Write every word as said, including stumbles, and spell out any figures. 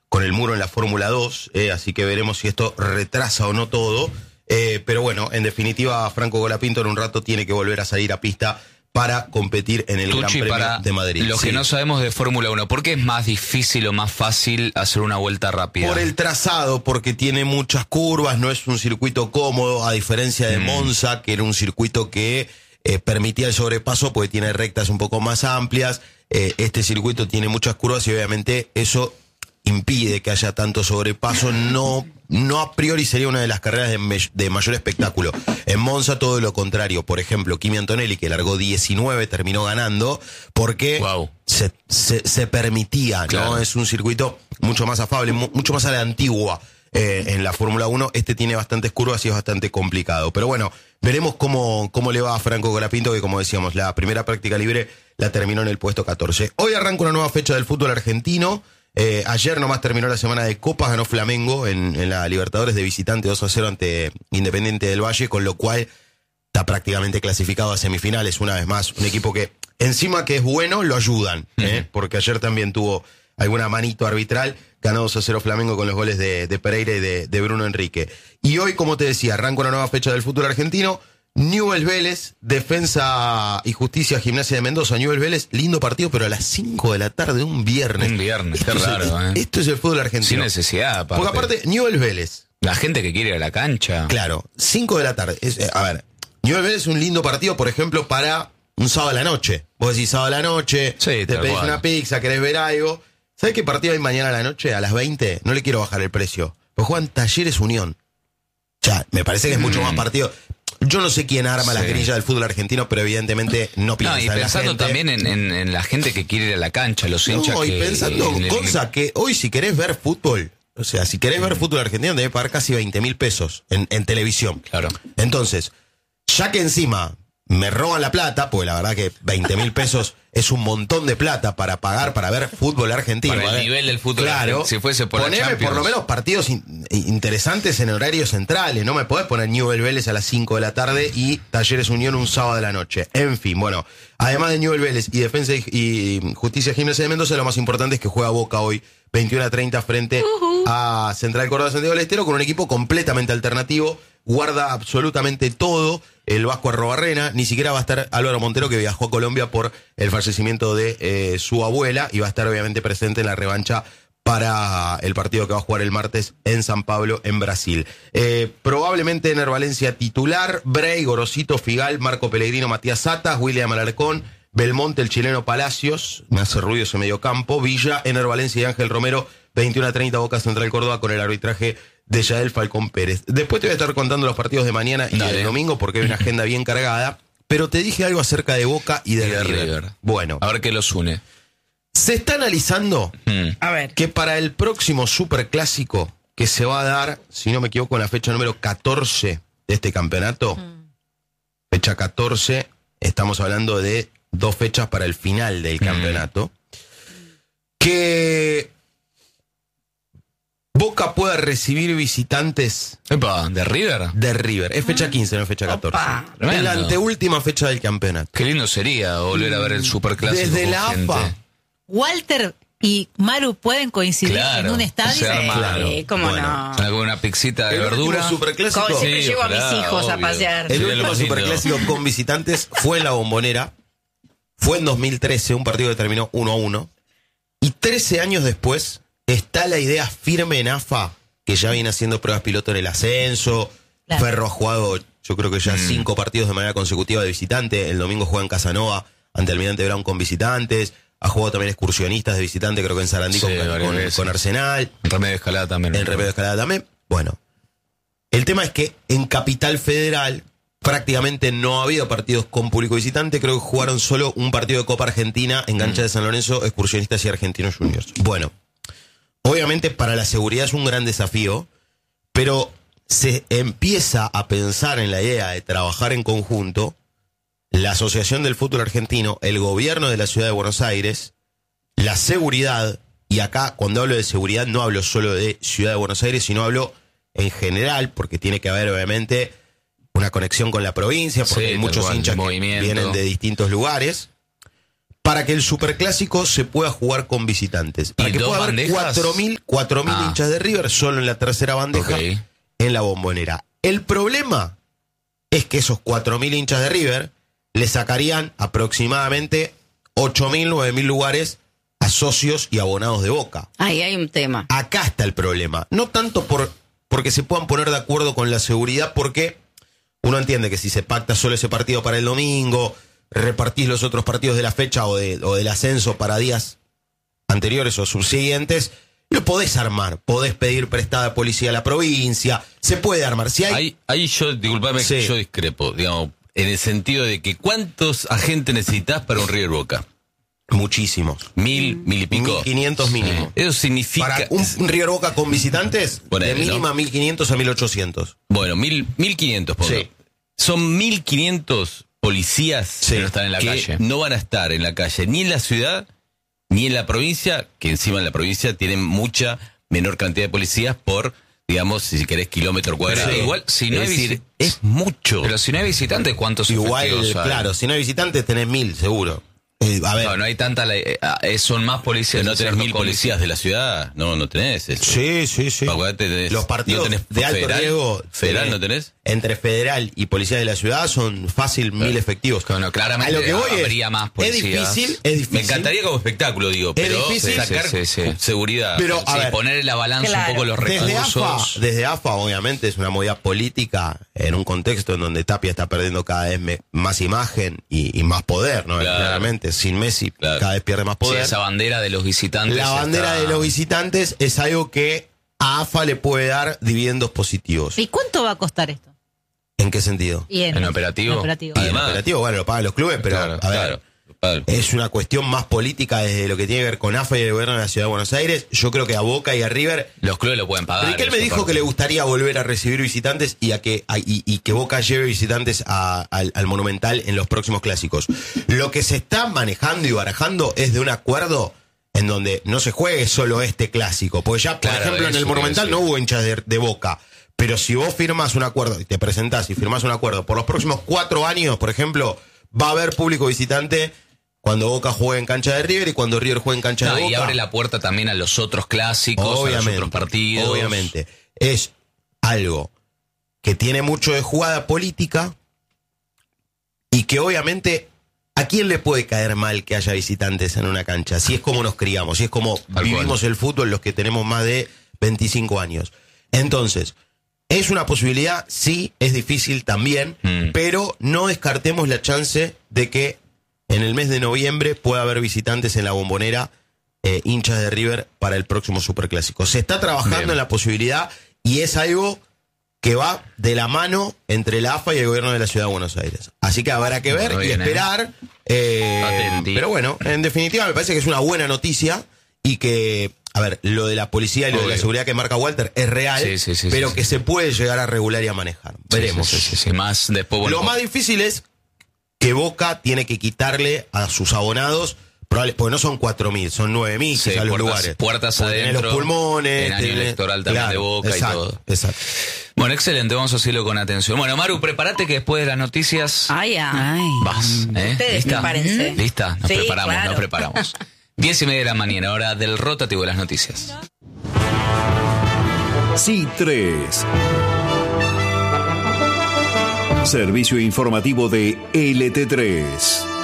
con el muro en la Fórmula dos, eh, así que veremos si esto retrasa o no todo. Eh, pero bueno, en definitiva, Franco Colapinto en un rato tiene que volver a salir a pista para competir en el Tucci, Gran Premio para de Madrid. Lo sí. que no sabemos de Fórmula uno, ¿por qué es más difícil o más fácil hacer una vuelta rápida? Por el trazado, porque tiene muchas curvas, no es un circuito cómodo, a diferencia de mm. Monza, que era un circuito que eh, permitía el sobrepaso, porque tiene rectas un poco más amplias. Eh, este circuito tiene muchas curvas y obviamente eso impide que haya tanto sobrepaso. No, no a priori sería una de las carreras de, me, de mayor espectáculo. En Monza todo lo contrario. Por ejemplo, Kimi Antonelli, que largó diecinueve, terminó ganando porque wow. se, se, se permitía, claro. ¿no? Es un circuito mucho más afable, mu mucho más a la antigua. Eh, en la Fórmula uno, este tiene bastantes curvas y es bastante complicado. Pero bueno, veremos cómo, cómo le va a Franco Colapinto, que como decíamos, la primera práctica libre la terminó en el puesto catorce. Hoy arranca una nueva fecha del fútbol argentino. Eh, ayer nomás terminó la semana de Copas, ganó Flamengo en, en la Libertadores de visitante dos a cero ante Independiente del Valle, con lo cual está prácticamente clasificado a semifinales una vez más. Un equipo que encima que es bueno, lo ayudan, ¿eh? Porque ayer también tuvo alguna manito arbitral, ganó dos a cero Flamengo con los goles de, de Pereira y de, de Bruno Enrique. Y hoy, como te decía, arranca una nueva fecha del fútbol argentino. Newell's Vélez, Defensa y Justicia, Gimnasia de Mendoza. Newell's Vélez, lindo partido, pero a las cinco de la tarde, un viernes. Un viernes, esto qué es raro, el, ¿eh? Esto es el fútbol argentino. Sin necesidad, aparte. Porque aparte, Newell's Vélez. La gente que quiere ir a la cancha. Claro, cinco de la tarde. Es, eh, a ver, Newell's Vélez es un lindo partido, por ejemplo, para un sábado a la noche. Vos decís sábado a la noche, sí, te pedís cual. una pizza, querés ver algo. ¿Sabés qué partido hay mañana a la noche? A las veinte. No le quiero bajar el precio. Pues juegan Talleres Unión. Ya, me parece que es mucho mm. más partido. Yo no sé quién arma sí. las grillas del fútbol argentino, pero evidentemente no piensa no, y en pensando la gente. también en, en, en la gente que quiere ir a la cancha, los hinchas no, que... y pensando, el, cosa el... que hoy si querés ver fútbol, o sea, si querés ver fútbol argentino, debes pagar casi veinte mil pesos en, en televisión. Claro. Entonces, ya que encima me roban la plata, pues la verdad que veinte mil pesos es un montón de plata para pagar para ver fútbol argentino. Para el ¿eh? nivel del fútbol claro, argentino, si fuese por poneme por lo menos partidos in, interesantes en horarios centrales. No me podés poner Newell's Vélez a las cinco de la tarde y Talleres Unión un sábado de la noche. En fin, bueno, además de Newell's Vélez y Defensa y, y Justicia Gimnasia de Mendoza, lo más importante es que juega Boca hoy veintiuno a treinta frente uh-huh. a Central Córdoba Santiago del Estero, con un equipo completamente alternativo. Guarda absolutamente todo el Vasco Arrobarrena. Ni siquiera va a estar Álvaro Montero, que viajó a Colombia por el fallecimiento de eh, su abuela, y va a estar obviamente presente en la revancha para el partido que va a jugar el martes en San Pablo, en Brasil. Eh, probablemente Ener Valencia titular, Bray, Gorosito, Figal, Marco Pellegrino, Matías Satas, William Alarcón, Belmonte, el chileno Palacios, me hace ruido ese medio campo, Villa, Ener Valencia y Ángel Romero. Veintiuno a treinta Boca Central Córdoba, con el arbitraje de Yael Falcón Pérez. Después te voy a estar contando los partidos de mañana y Dale. del domingo, porque hay una agenda bien cargada, pero te dije algo acerca de Boca y de, y de River. River. Bueno, a ver qué los une. Se está analizando hmm. a ver. que para el próximo superclásico, que se va a dar, si no me equivoco, en la fecha número catorce de este campeonato, hmm. fecha catorce, estamos hablando de dos fechas para el final del campeonato, hmm. que Boca pueda recibir visitantes. Epa, ¿de River? De River. Es fecha quince, no es fecha catorce. Opa, es la anteúltima fecha del campeonato. Qué lindo sería volver a ver el superclásico. Desde con la A F A. gente. Walter y Maru pueden coincidir Claro, en un estadio. se arma, Claro. ¿Cómo Bueno. no? Con una pixita de El verdura. último superclásico. Como siempre Sí, llevo a mis ojalá, hijos a obvio. pasear. El Sería lo último más lindo. superclásico con visitantes fue en la Bombonera. Fue en dos mil trece, un partido que terminó uno a uno. Y trece años después está la idea firme en A F A, que ya viene haciendo pruebas piloto en el ascenso. Claro. Ferro ha jugado, yo creo que ya mm. cinco partidos de manera consecutiva de visitante. El domingo juega en Casanova ante Almirante Brown con visitantes. Ha jugado también excursionistas de visitante, creo que en Sarandí Sí, con, con, con Arsenal. En Remedio de Escalada también. En Remedio de Escalada también. Bueno, el tema es que en Capital Federal prácticamente no ha habido partidos con público visitante. Creo que jugaron solo un partido de Copa Argentina en Cancha mm. de San Lorenzo, excursionistas y Argentinos Juniors. Bueno, obviamente para la seguridad es un gran desafío, pero se empieza a pensar en la idea de trabajar en conjunto la Asociación del Fútbol Argentino, el gobierno de la Ciudad de Buenos Aires, la seguridad, y acá cuando hablo de seguridad no hablo solo de Ciudad de Buenos Aires, sino hablo en general, porque tiene que haber obviamente una conexión con la provincia, porque sí, hay muchos cual, hinchas que movimiento. vienen de distintos lugares. para que el superclásico se pueda jugar con visitantes. Para ¿Y que dos pueda haber bandejas? cuatro mil Ah. hinchas de River solo en la tercera bandeja Ok. en la Bombonera. El problema es que esos cuatro mil hinchas de River le sacarían aproximadamente ocho mil, nueve mil lugares a socios y abonados de Boca. Ahí hay un tema. Acá está el problema. No tanto por porque se puedan poner de acuerdo con la seguridad, porque uno entiende que si se pacta solo ese partido para el domingo, repartís los otros partidos de la fecha o, de, o del ascenso para días anteriores o subsiguientes, lo podés armar. Podés pedir prestada policía a la provincia. Se puede armar. Si hay, Ahí, ahí yo, disculpame, Sí. yo discrepo, digamos, en el sentido de que ¿cuántos agentes necesitas para un River Boca? muchísimos. Mil, mil y pico. mil quinientos mínimo. Eso significa... Para un, un River Boca con visitantes, Ponele, de mínima ¿no? mil quinientos a mil ochocientos. Bueno, mil, mil quinientos, pongo. Sí. Son mil quinientos policías Sí. Que no están en la que calle. no van a estar en la calle, ni en la ciudad, ni en la provincia, que encima en la provincia tienen mucha menor cantidad de policías por, digamos, si querés, kilómetro cuadrado. Pero igual, si no es hay decir, visi- es mucho. Pero si no hay visitantes, ¿cuántos Igual, efectivos hay? claro, si no hay visitantes tenés mil, seguro. Eh, a ver. No, no hay tanta... la- eh, ah, eh, son más policías. no en tenés cierto mil código. policías de la ciudad, no, no tenés eso. Sí, sí, sí. Acuérdate, tenés- Los partidos no tenés de alto federal, riesgo. ¿Federal tenés- no tenés? Entre federal y policía de la ciudad son fácil mil efectivos. Bueno, claramente A lo que voy es, habría más es policías. difícil, es difícil. Me encantaría como espectáculo, digo, Es pero difícil. sacar Sí, sí, sí. seguridad. Pero, a Sí, ver, poner en la balanza Claro. un poco los Desde recursos. AFA, desde AFA, obviamente, es una movida política en un contexto en donde Tapia está perdiendo cada vez me- más imagen y, y más poder, ¿no? Claro. Claramente, sin Messi Claro. cada vez pierde más Sí, poder. esa bandera de los visitantes. La bandera está- de los visitantes es algo que a AFA le puede dar dividendos positivos. ¿Y cuánto va a costar esto? ¿En qué sentido? Y ¿En operativo? en operativo. Y el Además- operativo, bueno, lo pagan los clubes, pero Claro, a ver, Claro, claro. es una cuestión más política desde lo que tiene que ver con AFA y el gobierno de la Ciudad de Buenos Aires. Yo creo que a Boca y a River. Los clubes lo pueden pagar. Riquelme eso dijo aparte. que le gustaría volver a recibir visitantes y a que a- y, y que Boca lleve visitantes a- al, al Monumental en los próximos clásicos. Lo que se está manejando y barajando es de un acuerdo en donde no se juegue solo este clásico. Porque ya, por Claro, ejemplo, en eso el quiero Monumental decir. no hubo hinchas de, de Boca. Pero si vos firmas un acuerdo y te presentás y firmás un acuerdo, por los próximos cuatro años, por ejemplo, va a haber público visitante cuando Boca juegue en cancha de River y cuando River juegue en cancha No, de Boca. y abre la puerta también a los otros clásicos, a los otros partidos. Obviamente. Es algo que tiene mucho de jugada política y que obviamente ¿a quién le puede caer mal que haya visitantes en una cancha? Si es como nos criamos, si es como Tal vivimos el fútbol los que tenemos más de veinticinco años. Entonces, ¿es una posibilidad? Sí, es difícil también, Mm. pero no descartemos la chance de que en el mes de noviembre pueda haber visitantes en la Bombonera, eh, hinchas de River para el próximo Superclásico. Se está trabajando Bien. en la posibilidad y es algo que va de la mano entre la AFA y el gobierno de la Ciudad de Buenos Aires. Así que habrá que ver Muy y bien, ¿eh? esperar. eh, Atenti. pero bueno, en definitiva me parece que es una buena noticia y que, a ver, lo de la policía y lo de la Obvio. seguridad que marca Walter es real, Sí, sí, sí, pero sí, que sí. se puede llegar a regular y a manejar. Veremos. Sí, sí, sí, sí. Más después, bueno, Lo más difícil es que Boca tiene que quitarle a sus abonados, probable- porque no son cuatro mil, son nueve mil Sí, quizás los puertas- lugares. puertas Porque tenés adentro, los pulmones. en año tenés- electoral también de Boca y exacto, todo. Exacto. Bueno, excelente, vamos a hacerlo con atención. Bueno, Maru, prepárate que después de las noticias Ay, ay. Ay. vas. ¿eh? Ustedes ¿Lista? prepárense. ¿Lista? Nos Sí, preparamos, claro. nos preparamos. Diez y media de la mañana, hora del rotativo de las noticias. C tres. Servicio informativo de L T tres.